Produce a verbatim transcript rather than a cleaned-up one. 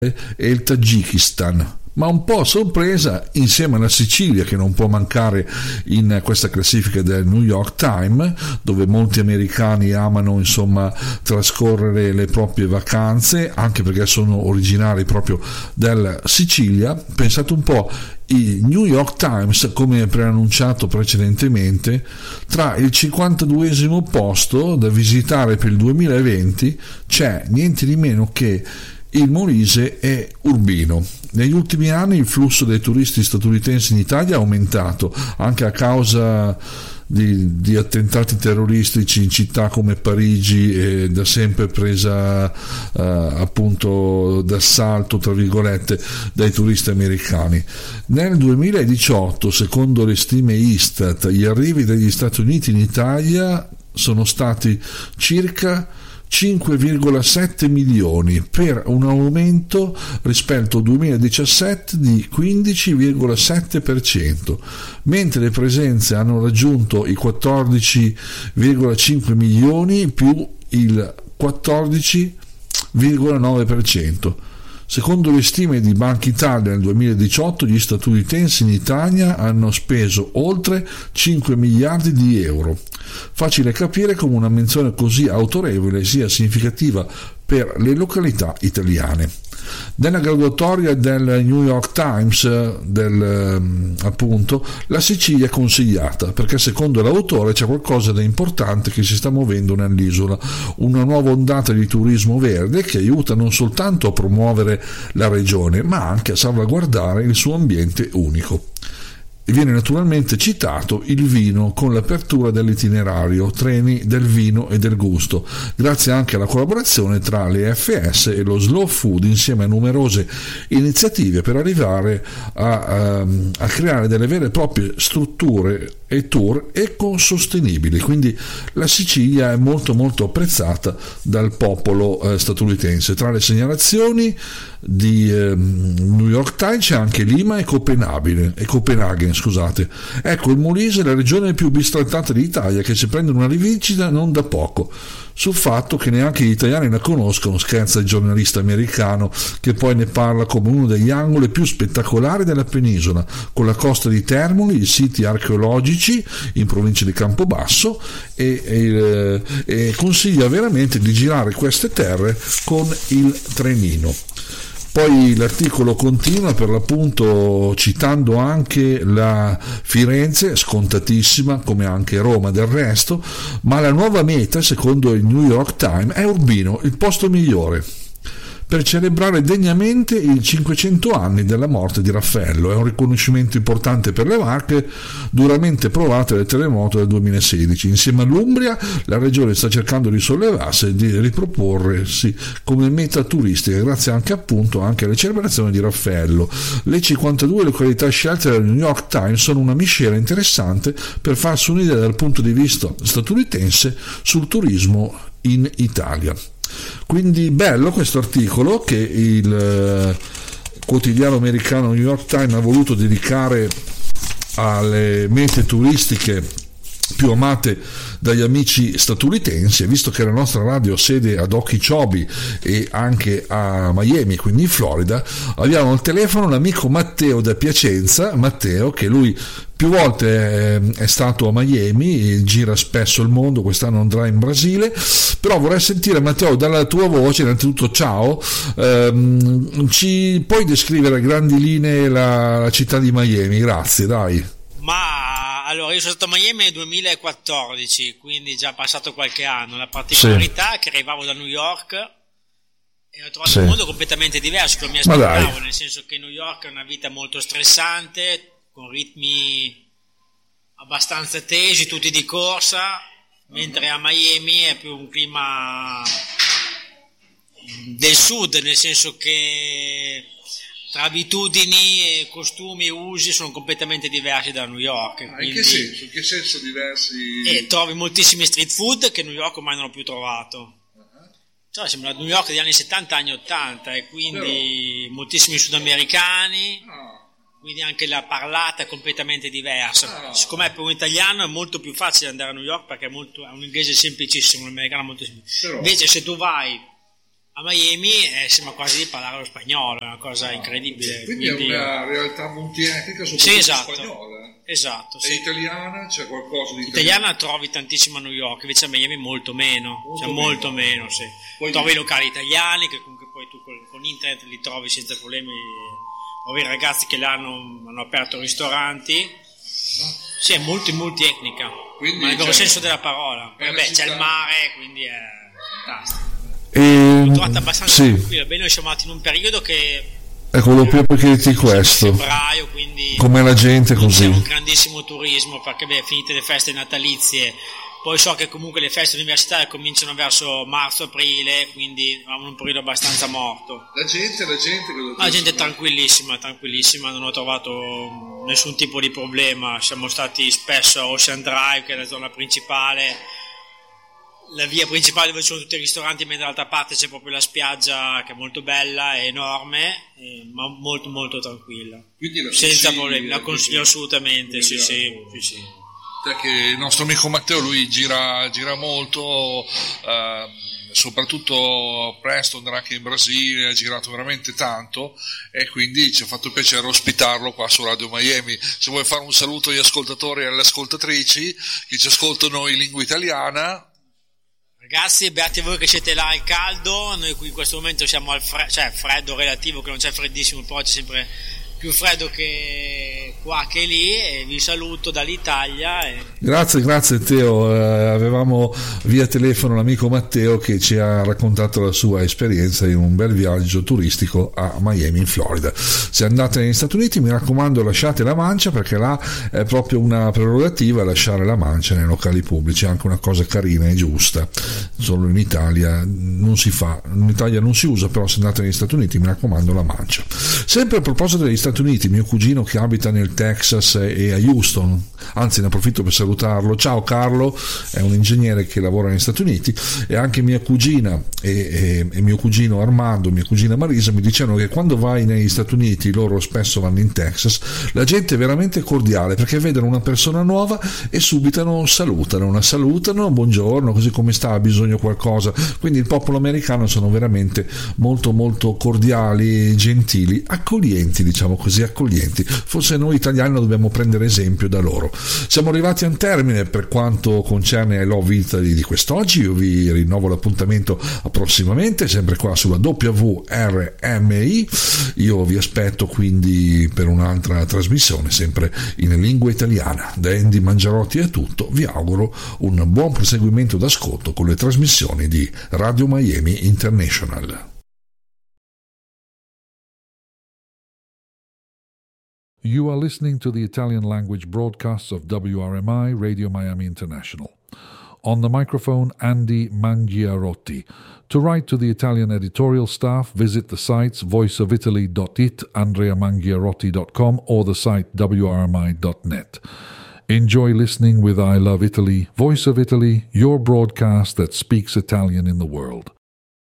e il Tagikistan, ma un po' a sorpresa insieme alla Sicilia, che non può mancare in questa classifica del New York Times, dove molti americani amano insomma trascorrere le proprie vacanze, anche perché sono originari proprio della Sicilia. Pensate un po', il New York Times, come preannunciato precedentemente, tra il cinquantaduesimo posto da visitare per il duemilaventi c'è niente di meno che il Molise e Urbino. Negli ultimi anni il flusso dei turisti statunitensi in Italia è aumentato anche a causa di, di attentati terroristici in città come Parigi, e da sempre presa eh, appunto d'assalto tra virgolette dai turisti americani. Nel duemiladiciotto, secondo le stime Istat, gli arrivi dagli Stati Uniti in Italia sono stati circa cinque virgola sette milioni, per un aumento rispetto al duemiladiciassette di quindici virgola sette per cento, mentre le presenze hanno raggiunto i quattordici virgola cinque milioni più il quattordici virgola nove per cento. Secondo le stime di Banca Italia, nel duemiladiciotto gli statunitensi in Italia hanno speso oltre cinque miliardi di euro. Facile capire come una menzione così autorevole sia significativa per le località italiane. Nella graduatoria del New York Times del, appunto, la Sicilia è consigliata perché secondo l'autore c'è qualcosa di importante che si sta muovendo nell'isola, una nuova ondata di turismo verde che aiuta non soltanto a promuovere la regione ma anche a salvaguardare il suo ambiente unico. Viene naturalmente citato il vino con l'apertura dell'itinerario Treni del Vino e del Gusto, grazie anche alla collaborazione tra le F S e lo Slow Food, insieme a numerose iniziative per arrivare a, a, a creare delle vere e proprie strutture e tour ecosostenibili. Quindi la Sicilia è molto molto apprezzata dal popolo eh, statunitense. Tra le segnalazioni di eh, New York Times c'è anche Lima e Copenaghen, e Copenaghen scusate. Ecco, il Molise è la regione più bistrattata d'Italia, che si prende una rivincita non da poco sul fatto che neanche gli italiani la conoscono, scherza il giornalista americano, che poi ne parla come uno degli angoli più spettacolari della penisola, con la costa di Termoli, i siti archeologici in provincia di Campobasso, e, e, e consiglia veramente di girare queste terre con il trenino. Poi l'articolo continua per l'appunto citando anche la Firenze, scontatissima come anche Roma del resto, ma la nuova meta secondo il New York Times è Urbino, il posto migliore per celebrare degnamente i cinquecento anni della morte di Raffaello. È un riconoscimento importante per le Marche, duramente provate dal terremoto del duemilasedici. Insieme all'Umbria, la regione sta cercando di sollevarsi e di riproporsi come meta turistica, grazie anche appunto anche alle celebrazioni di Raffaello. Le cinquantadue località scelte dal New York Times sono una miscela interessante per farsi un'idea dal punto di vista statunitense sul turismo in Italia. Quindi bello questo articolo che il eh, quotidiano americano New York Times ha voluto dedicare alle mete turistiche più amate dagli amici statunitensi, e visto che la nostra radio ha sede ad Okeechobee e anche a Miami, quindi in Florida, abbiamo al telefono l'amico Matteo da Piacenza. Matteo, che lui più volte è stato a Miami, gira spesso il mondo, quest'anno andrà in Brasile, però vorrei sentire, Matteo, dalla tua voce, innanzitutto ciao, ehm, ci puoi descrivere a grandi linee la, la città di Miami? Grazie, dai. Ma allora, io sono stato a Miami nel duemilaquattordici, quindi già passato qualche anno. La particolarità sì. è che arrivavo da New York e ho trovato sì. un mondo completamente diverso che non mi aspettavo, nel senso che New York è una vita molto stressante, con ritmi abbastanza tesi, tutti di corsa, mentre a Miami è più un clima del sud, nel senso che tra abitudini, e costumi e usi sono completamente diversi da New York. Ah, in che senso? In che senso diversi? E trovi moltissimi street food che New York ormai non ho più trovato. Cioè, sembra New York degli anni settanta, anni ottanta, e quindi però moltissimi sudamericani, ah. quindi anche la parlata è completamente diversa. Ah. Siccome per un italiano è molto più facile andare a New York perché è, molto, è un inglese semplicissimo, un americano molto semplice. Però invece se tu vai a Miami eh, sembra quasi di parlare lo spagnolo, è una cosa incredibile. Quindi, quindi è una realtà multietnica, soprattutto sì, esatto. spagnola. Esatto, e sì. Italiana c'è qualcosa di italiana? Italiana trovi tantissimo a New York, invece a Miami molto meno, molto cioè meno. molto meno, sì. Poi trovi i locali italiani che comunque poi tu con, con internet li trovi senza problemi, trovi ragazzi che l'hanno hanno aperto ristoranti. Ah. Sì, è molto multietnica, quindi ma nel vero senso della parola. Poi vabbè, città... c'è il mare, quindi è fantastico. E... L'ho trovata abbastanza sì. tranquilla. Beh, noi siamo andati in un periodo che ecco, volevo proprio chiederti questo, febbraio, quindi come la gente così. C'è un grandissimo turismo perché beh, finite le feste natalizie, poi so che comunque le feste universitarie cominciano verso marzo-aprile, quindi avevamo un periodo abbastanza morto. La gente, la gente, la gente è tranquillissima, tranquillissima, non ho trovato nessun tipo di problema. Siamo stati spesso a Ocean Drive, che è la zona principale, la via principale dove ci sono tutti i ristoranti, mentre dall'altra parte c'è proprio la spiaggia che è molto bella, è enorme, eh, ma molto molto tranquilla. Quindi la senza problemi, la consiglio assolutamente, sì, sì, sì, sì. Perché il nostro amico Matteo, lui gira, gira molto, eh, soprattutto presto andrà anche in Brasile, ha girato veramente tanto e quindi ci ha fatto piacere ospitarlo qua su Radio Miami. Se vuoi fare un saluto agli ascoltatori e alle ascoltatrici che ci ascoltano in lingua italiana. Ragazzi, beati voi che siete là al caldo, noi qui in questo momento siamo al freddo, cioè freddo relativo, che non c'è freddissimo, però c'è sempre più freddo che qua che lì, e vi saluto dall'Italia. E... Grazie, grazie Teo, eh, avevamo via telefono l'amico Matteo che ci ha raccontato la sua esperienza in un bel viaggio turistico a Miami in Florida. Se andate negli Stati Uniti mi raccomando lasciate la mancia, perché là è proprio una prerogativa lasciare la mancia nei locali pubblici, è anche una cosa carina e giusta, solo in Italia non si fa, in Italia non si usa, però se andate negli Stati Uniti mi raccomando la mancia. Sempre a proposito degli Stati Uniti, mio cugino che abita nel Texas e a Houston, anzi ne approfitto per salutarlo, ciao Carlo, è un ingegnere che lavora negli Stati Uniti, e anche mia cugina e, e, e mio cugino Armando, mia cugina Marisa mi dicevano che quando vai negli Stati Uniti, loro spesso vanno in Texas, la gente è veramente cordiale perché vedono una persona nuova e subito salutano, una salutano, buongiorno, così come sta, ha bisogno qualcosa, quindi il popolo americano sono veramente molto molto cordiali, gentili, accoglienti, diciamo così, accoglienti. Forse noi italiani dobbiamo prendere esempio da loro. Siamo arrivati a un termine per quanto concerne I Love Italy di quest'oggi. Io vi rinnovo l'appuntamento prossimamente, sempre qua sulla W R M I. Io vi aspetto quindi per un'altra trasmissione sempre in lingua italiana. Da Andy Mangiarotti è tutto, vi auguro un buon proseguimento d'ascolto con le trasmissioni di Radio Miami International. You are listening to the Italian language broadcasts of W R M I Radio Miami International. On the microphone, Andy Mangiarotti. To write to the Italian editorial staff, visit the sites voice of italy dot it, andrea mangiarotti dot com, or the site w r m i dot net. Enjoy listening with I Love Italy, Voice of Italy, your broadcast that speaks Italian in the world.